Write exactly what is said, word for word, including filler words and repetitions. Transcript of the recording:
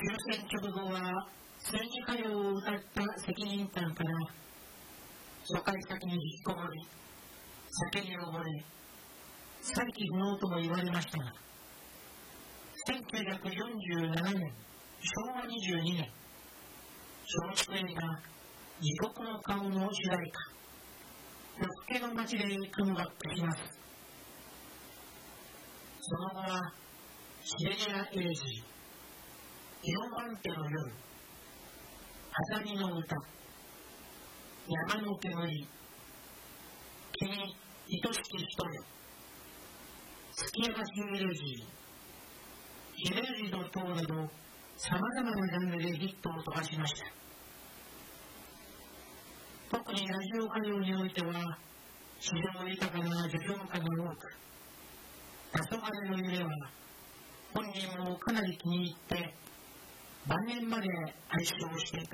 終戦直後は政治歌謡を歌った責任感から疎開先に引きこもり、酒に溺れ、再起不能とも言われましたが、せんきゅうひゃくよんじゅうななねん、しょうわにじゅうにねん、松竹映画「地獄の顔」の主題歌、夜更けの街でカムバックします。その後は、シベリア英治、イオマンテの夜、アザミの歌、山の煙、君、愛しき人よ、月山シングルジー、ヒレルジの塔など、さまざまなジャンルでヒットを飛ばしました。特にラジオ歌謡においては、自然豊かな叙情歌が多く、黄昏の夢は、本人もかなり気に入って、晩年まで愛唱していた